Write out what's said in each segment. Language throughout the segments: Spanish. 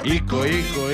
Ico.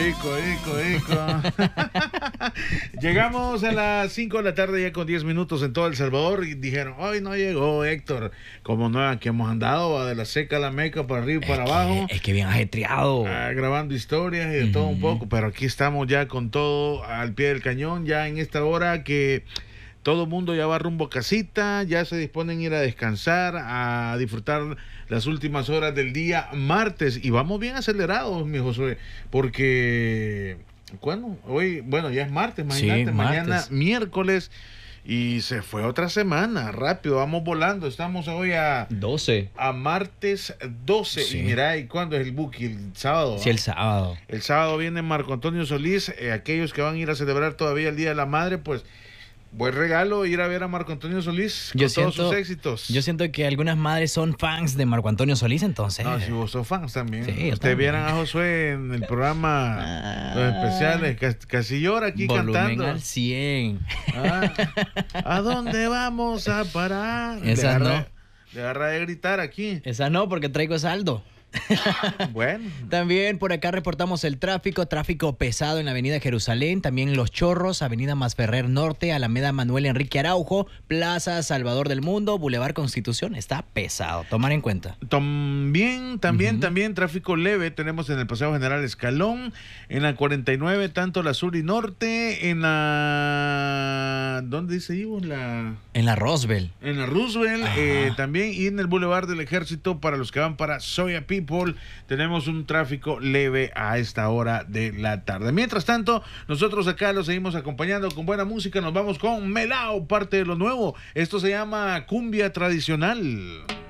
Llegamos a las 5 de la tarde ya con 10 minutos en todo El Salvador y dijeron, hoy no llegó Héctor. Como no, aquí hemos andado de la seca a la meca, para arriba y para abajo. Es que bien ajetreado. Grabando historias y de todo un poco, pero aquí estamos ya con todo al pie del cañón, ya en esta hora que todo el mundo ya va rumbo a casita, ya se disponen a ir a descansar, a disfrutar las últimas horas del día martes. Y vamos bien acelerados, mi Josué, porque, hoy, ya es martes, imagínate, Sí, mañana martes. miércoles y se fue otra semana, rápido, vamos volando. Estamos hoy a 12. martes 12. Sí. Y mira, ¿y cuándo es el bookie? El sábado. Sí, el sábado. El sábado viene Marco Antonio Solís. Aquellos que van a ir a celebrar todavía el Día de la Madre, pues buen regalo ir a ver a Marco Antonio Solís con todos sus éxitos. Yo siento que algunas madres son fans de Marco Antonio Solís, entonces. No, si vos sos fans también. Sí, yo Ustedes también. vieran a Josué en el programa Los Especiales, casi llora aquí Volumen cantando. al 100. ¿A dónde vamos a parar? Esas no. Le agarra de gritar aquí. Esa no, porque traigo saldo. Bueno. También por acá reportamos el tráfico pesado en la avenida Jerusalén, también Los Chorros, avenida Masferrer Norte, Alameda Manuel Enrique Araujo, Plaza Salvador del Mundo, Boulevard Constitución, está pesado, tomar en cuenta. También tráfico leve tenemos en el Paseo General Escalón, en la 49, tanto la sur y norte, en la... ¿Dónde dice Ivo? En la Roosevelt. En la Roosevelt, también, y en el Boulevard del Ejército, para los que van para Soya People, tenemos un tráfico leve a esta hora de la tarde. Mientras tanto, nosotros acá los seguimos acompañando con buena música. Nos vamos con Melao, parte de lo nuevo. Esto se llama Cumbia Tradicional.